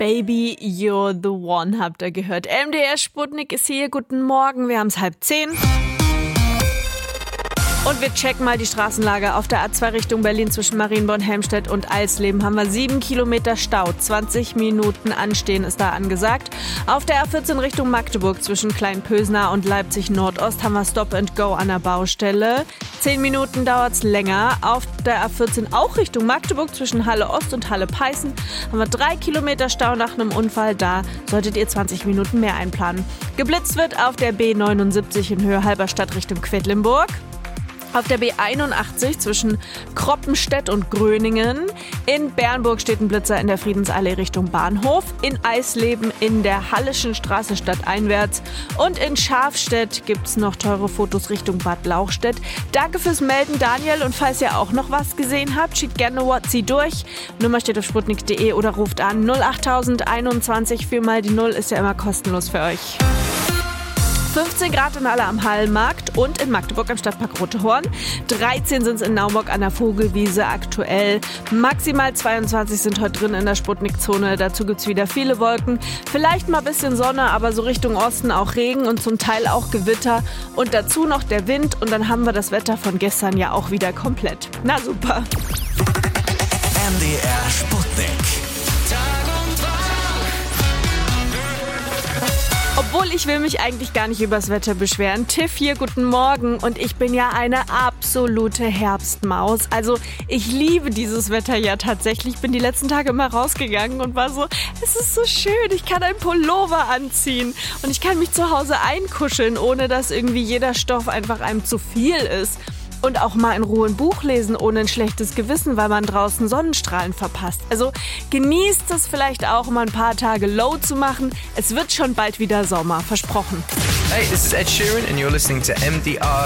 Baby, you're the one, habt ihr gehört. MDR Sputnik ist hier. Guten Morgen, wir haben es 9:30. Und wir checken mal die Straßenlage. Auf der A2 Richtung Berlin zwischen Marienborn, Helmstedt und Eisleben haben wir 7 Kilometer Stau. 20 Minuten Anstehen ist da angesagt. Auf der A14 Richtung Magdeburg zwischen Kleinpösner und Leipzig Nordost haben wir Stop and Go an der Baustelle. 10 Minuten dauert's länger. Auf der A14 auch Richtung Magdeburg zwischen Halle Ost und Halle Peißen haben wir 3 Kilometer Stau nach einem Unfall. Da solltet ihr 20 Minuten mehr einplanen. Geblitzt wird auf der B79 in Höhe Halberstadt Richtung Quedlinburg. Auf der B81 zwischen Kroppenstedt und Gröningen. In Bernburg steht ein Blitzer in der Friedensallee Richtung Bahnhof. In Eisleben in der Halleschen Straße stadteinwärts. Und in Schafstedt gibt's noch teure Fotos Richtung Bad Lauchstädt. Danke fürs Melden, Daniel. Und falls ihr auch noch was gesehen habt, schickt gerne WhatsApp durch. Nummer steht auf sputnik.de oder ruft an 08000 21 4 mal die 0 ist ja immer kostenlos für euch. 15 Grad in Halle am Hallenmarkt und in Magdeburg am Stadtpark Rotehorn. 13 sind es in Naumburg an der Vogelwiese aktuell. Maximal 22 sind heute drin in der Sputnik-Zone. Dazu gibt's wieder viele Wolken. Vielleicht mal ein bisschen Sonne, aber so Richtung Osten auch Regen und zum Teil auch Gewitter. Und dazu noch der Wind und dann haben wir das Wetter von gestern ja auch wieder komplett. Na super. MDR Sputnik. Obwohl, ich will mich eigentlich gar nicht übers Wetter beschweren. Tiff hier, guten Morgen. Und ich bin ja eine absolute Herbstmaus. Also ich liebe dieses Wetter ja tatsächlich. Ich bin die letzten Tage immer rausgegangen und war so, es ist so schön. Ich kann einen Pullover anziehen und ich kann mich zu Hause einkuscheln, ohne dass irgendwie jeder Stoff einfach einem zu viel ist. Und auch mal in Ruhe ein Buch lesen, ohne ein schlechtes Gewissen, weil man draußen Sonnenstrahlen verpasst. Also genießt es vielleicht auch, mal ein paar Tage low zu machen. Es wird schon bald wieder Sommer, versprochen. Hey, this is Ed Sheeran and you're listening to MDR